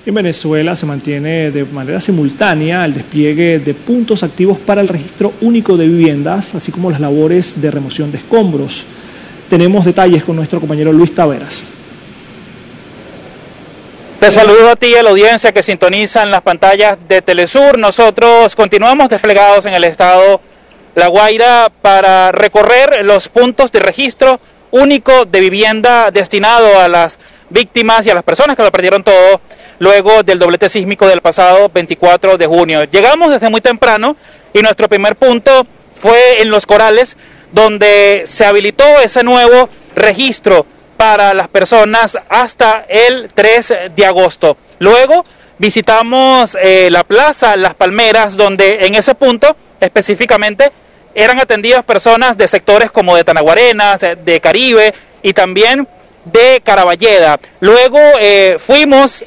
En Venezuela se mantiene de manera simultánea el despliegue de puntos activos para el registro único de viviendas, así como las labores de remoción de escombros. Tenemos detalles con nuestro compañero Luis Taveras. Te saludo a ti y a la audiencia que sintoniza en las pantallas de Telesur. Nosotros continuamos desplegados en el estado La Guaira para recorrer los puntos de registro único de vivienda destinado a las víctimas y a las personas que lo perdieron todo luego del doblete sísmico del pasado 24 de junio. Llegamos desde muy temprano y nuestro primer punto fue en Los Corales, donde se habilitó ese nuevo registro para las personas hasta el 3 de agosto. Luego visitamos la plaza Las Palmeras, donde en ese punto específicamente eran atendidas personas de sectores como de Tanaguarenas, de Caribe y también de Caraballeda. Luego fuimos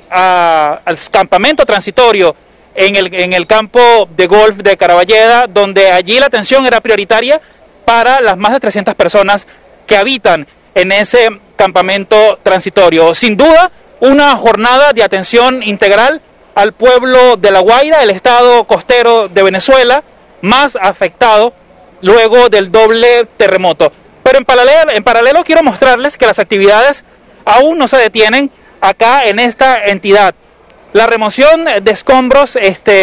al campamento transitorio en el campo de golf de Caraballeda, donde allí la atención era prioritaria para las más de 300 personas que habitan en ese campamento transitorio. Sin duda, una jornada de atención integral al pueblo de La Guaira, el estado costero de Venezuela, más afectado luego del doble terremoto. Pero en paralelo quiero mostrarles que las actividades aún no se detienen acá en esta entidad. La remoción de escombros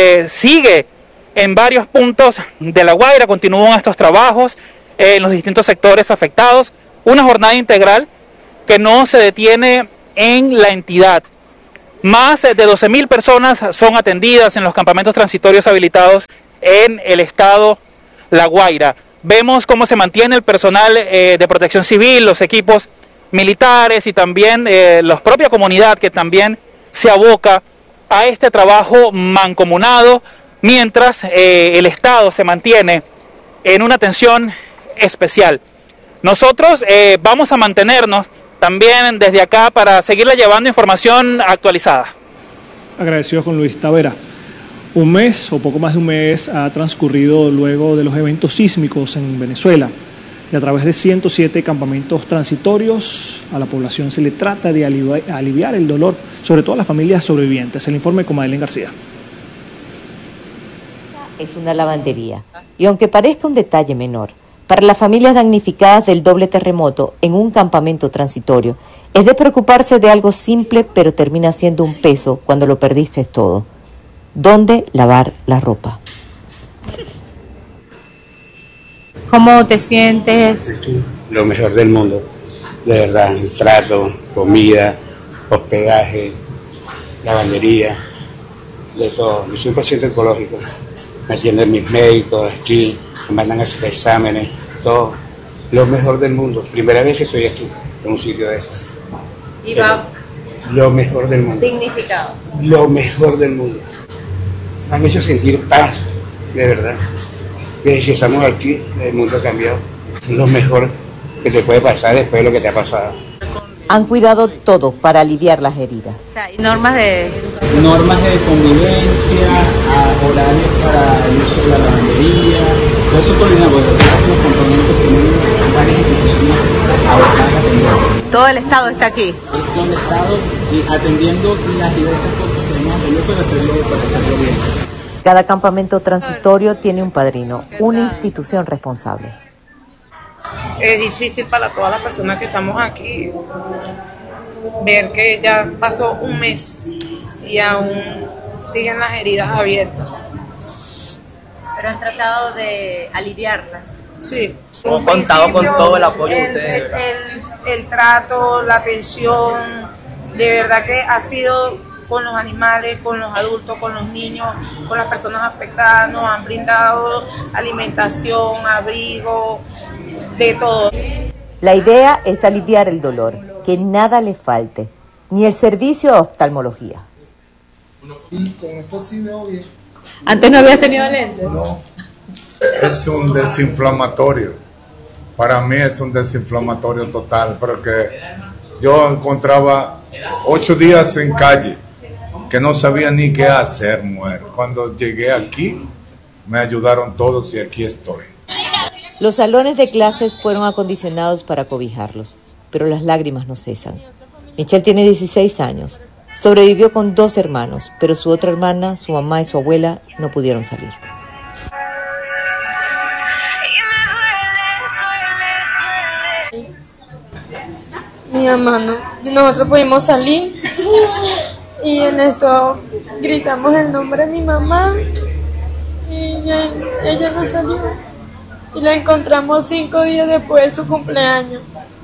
sigue en varios puntos de La Guaira, continúan estos trabajos en los distintos sectores afectados. Una jornada integral que no se detiene en la entidad. Más de 12.000 personas son atendidas en los campamentos transitorios habilitados en el estado La Guaira. Vemos cómo se mantiene el personal de protección civil, los equipos militares y también la propia comunidad que también se aboca a este trabajo mancomunado, mientras el Estado se mantiene en una atención especial. Nosotros vamos a mantenernos también desde acá para seguirle llevando información actualizada. Agradecidos con Luis Tavera. Un mes o poco más de un mes ha transcurrido luego de los eventos sísmicos en Venezuela y a través de 107 campamentos transitorios a la población se le trata de aliviar el dolor, sobre todo a las familias sobrevivientes. El informe con Madeleine García. Es una lavandería y aunque parezca un detalle menor, para las familias damnificadas del doble terremoto en un campamento transitorio es de preocuparse de algo simple pero termina siendo un peso cuando lo perdiste todo. ¿Dónde lavar la ropa? ¿Cómo te sientes? Lo mejor del mundo, de verdad, el trato, comida, hospedaje, lavandería, de todo. Yo soy un paciente oncológico, me atienden mis médicos aquí, me mandan a hacer exámenes, todo. Lo mejor del mundo, primera vez que estoy aquí, en un sitio de eso. Y va lo mejor del mundo. dignificado. Lo mejor del mundo. Me han hecho sentir paz, de verdad. Desde que estamos aquí, el mundo ha cambiado. Lo mejor que te puede pasar después de lo que te ha pasado. Han cuidado todo para aliviar las heridas. O sea, hay normas de convivencia, horarios para el uso de la lavandería, todo eso coordinado, porque los componentes tienen varias instituciones abocadas a atender. todo el estado está aquí. Todo el estado y atendiendo las diversas cosas que hemos aprendido para hacerlo bien. Cada campamento transitorio tiene un padrino, una institución responsable. Es difícil para todas las personas que estamos aquí ver que ya pasó un mes y aún siguen las heridas abiertas. Pero han tratado de aliviarlas. Sí. Hemos contado con todo el apoyo de ustedes. El trato, la atención, de verdad que ha sido con los animales, con los adultos, con los niños, con las personas afectadas, nos han brindado alimentación, abrigo, de todo. La idea es aliviar el dolor, que nada le falte, ni el servicio de oftalmología. Y con esto sí veo bien. ¿Antes no habías tenido lentes? No. Es un desinflamatorio. Para mí es un desinflamatorio total, porque yo encontraba 8 días en calle, que no sabía ni qué hacer, mujer. Cuando llegué aquí, me ayudaron todos y aquí estoy. Los salones de clases fueron acondicionados para cobijarlos, pero las lágrimas no cesan. Michelle tiene 16 años. Sobrevivió con 2 hermanos, pero su otra hermana, su mamá y su abuela no pudieron salir. Mi mamá no. Nosotros pudimos salir y en eso gritamos el nombre de mi mamá y ella no salió. Y la encontramos 5 días después de su cumpleaños.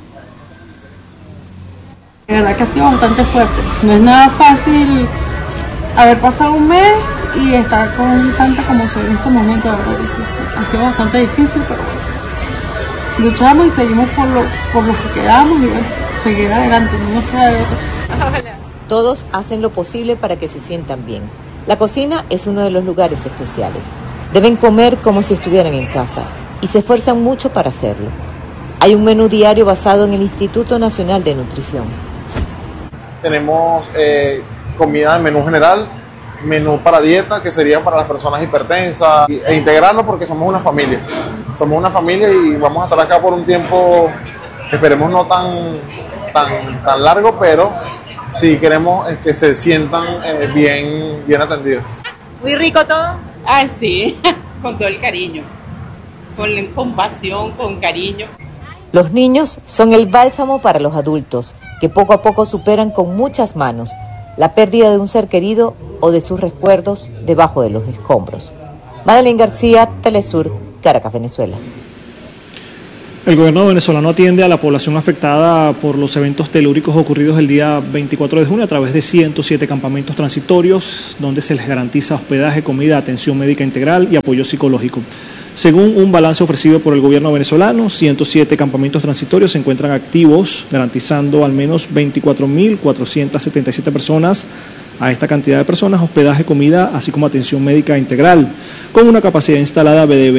De verdad que ha sido bastante fuerte. No es nada fácil haber pasado un mes y estar con tanta conmoción en estos momentos. De verdad que sí. Ha sido bastante difícil, pero bueno, luchamos y seguimos por lo que quedamos y bueno, seguir adelante, no nos queda de otra. Todos hacen lo posible para que se sientan bien. La cocina es uno de los lugares especiales. Deben comer como si estuvieran en casa y se esfuerzan mucho para hacerlo. Hay un menú diario basado en el Instituto Nacional de Nutrición. Tenemos comida de menú general, menú para dieta, que sería para las personas hipertensas, e integrarnos porque somos una familia. Somos una familia y vamos a estar acá por un tiempo, esperemos no tan largo, pero sí queremos que se sientan bien atendidos. Muy rico todo. Ah, sí, con todo el cariño, con compasión, con cariño. Los niños son el bálsamo para los adultos, que poco a poco superan con muchas manos la pérdida de un ser querido o de sus recuerdos debajo de los escombros. Madeline García, Telesur, Caracas, Venezuela. El gobierno venezolano atiende a la población afectada por los eventos telúricos ocurridos el día 24 de junio a través de 107 campamentos transitorios, donde se les garantiza hospedaje, comida, atención médica integral y apoyo psicológico. Según un balance ofrecido por el gobierno venezolano, 107 campamentos transitorios se encuentran activos, garantizando al menos 24.477 personas, a esta cantidad de personas, hospedaje, comida, así como atención médica integral, con una capacidad instalada de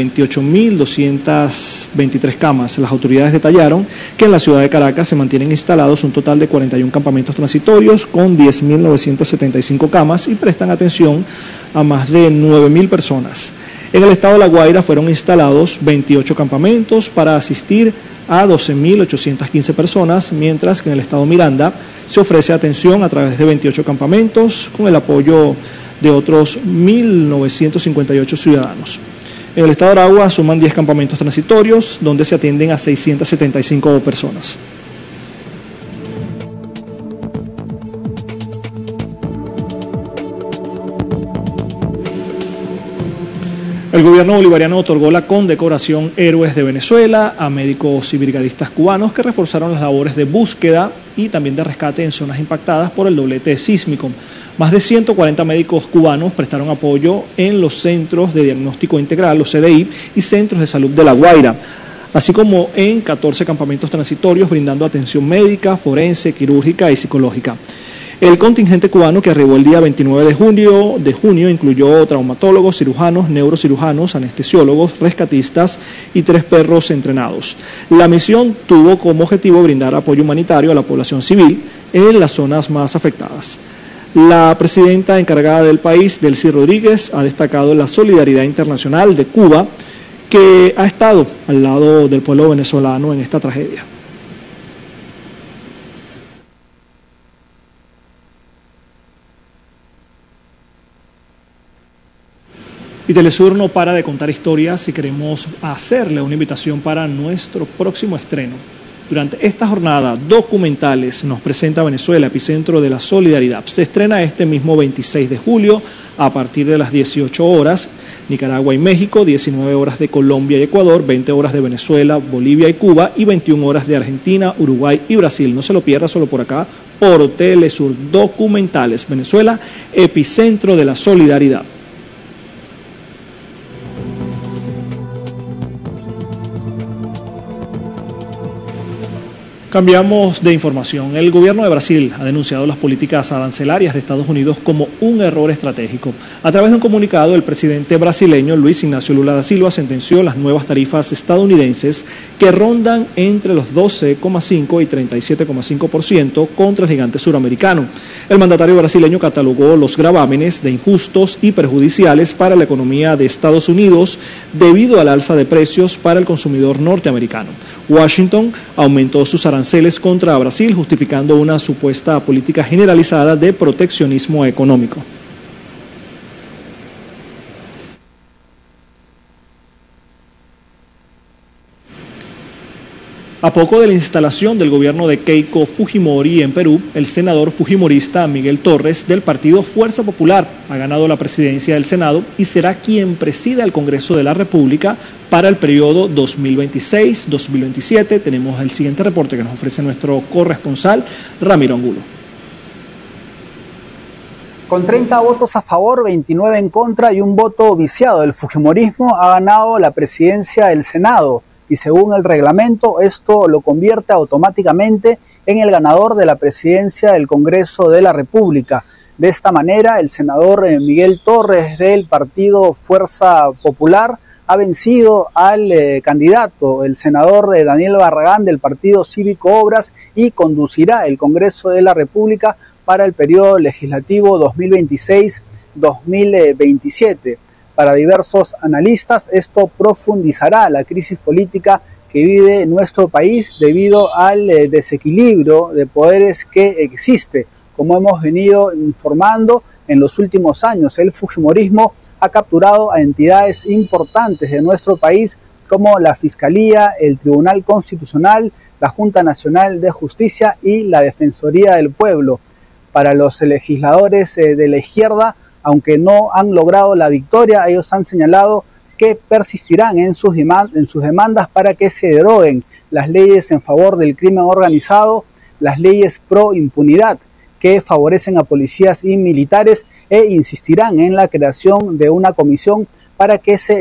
28.223 camas. Las autoridades detallaron que en la ciudad de Caracas se mantienen instalados un total de 41 campamentos transitorios con 10.975 camas y prestan atención a más de 9.000 personas. En el estado de La Guaira fueron instalados 28 campamentos para asistir a 12.815 personas, mientras que en el estado Miranda se ofrece atención a través de 28 campamentos con el apoyo de otros 1.958 ciudadanos. En el estado de Aragua suman 10 campamentos transitorios donde se atienden a 675 personas. El gobierno bolivariano otorgó la condecoración Héroes de Venezuela a médicos y brigadistas cubanos que reforzaron las labores de búsqueda y también de rescate en zonas impactadas por el doblete sísmico. Más de 140 médicos cubanos prestaron apoyo en los centros de diagnóstico integral, los CDI, y centros de salud de La Guaira, así como en 14 campamentos transitorios brindando atención médica, forense, quirúrgica y psicológica. El contingente cubano que arribó el día 29 de junio incluyó traumatólogos, cirujanos, neurocirujanos, anestesiólogos, rescatistas y 3 perros entrenados. La misión tuvo como objetivo brindar apoyo humanitario a la población civil en las zonas más afectadas. La presidenta encargada del país, Delcy Rodríguez, ha destacado la solidaridad internacional de Cuba, que ha estado al lado del pueblo venezolano en esta tragedia. Y Telesur no para de contar historias y queremos hacerle una invitación para nuestro próximo estreno. Durante esta jornada, Documentales nos presenta Venezuela, epicentro de la solidaridad. Se estrena este mismo 26 de julio a partir de las 18 horas, Nicaragua y México, 19 horas de Colombia y Ecuador, 20 horas de Venezuela, Bolivia y Cuba y 21 horas de Argentina, Uruguay y Brasil. No se lo pierda, solo por acá, por Telesur. Documentales, Venezuela, epicentro de la solidaridad. Cambiamos de información. El gobierno de Brasil ha denunciado las políticas arancelarias de Estados Unidos como un error estratégico. A través de un comunicado, el presidente brasileño Luis Ignacio Lula da Silva sentenció las nuevas tarifas estadounidenses que rondan entre los 12,5 y 37,5% contra el gigante suramericano. El mandatario brasileño catalogó los gravámenes de injustos y perjudiciales para la economía de Estados Unidos debido al alza de precios para el consumidor norteamericano. Washington aumentó sus aranceles contra Brasil, justificando una supuesta política generalizada de proteccionismo económico. A poco de la instalación del gobierno de Keiko Fujimori en Perú, el senador fujimorista Miguel Torres del partido Fuerza Popular ha ganado la presidencia del Senado y será quien presida el Congreso de la República para el periodo 2026-2027. Tenemos el siguiente reporte que nos ofrece nuestro corresponsal Ramiro Angulo. Con 30 votos a favor, 29 en contra y un voto viciado, el fujimorismo ha ganado la presidencia del Senado. Y según el reglamento, esto lo convierte automáticamente en el ganador de la presidencia del Congreso de la República. De esta manera, el senador Miguel Torres del partido Fuerza Popular ha vencido al candidato, el senador Daniel Barragán del partido Cívico Obras, y conducirá el Congreso de la República para el periodo legislativo 2026-2027. Para diversos analistas, esto profundizará la crisis política que vive nuestro país debido al desequilibrio de poderes que existe. Como hemos venido informando en los últimos años, el fujimorismo ha capturado a entidades importantes de nuestro país como la Fiscalía, el Tribunal Constitucional, la Junta Nacional de Justicia y la Defensoría del Pueblo. Para los legisladores de la izquierda, aunque no han logrado la victoria, ellos han señalado que persistirán en sus demandas para que se deroguen las leyes en favor del crimen organizado, las leyes pro impunidad que favorecen a policías y militares, e insistirán en la creación de una comisión para que se